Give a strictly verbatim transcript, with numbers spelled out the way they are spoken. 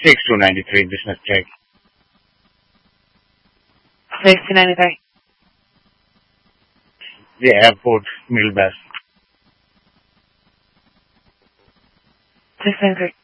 six two nine three, business check. six two nine three. The airport, Millbus. six nine three.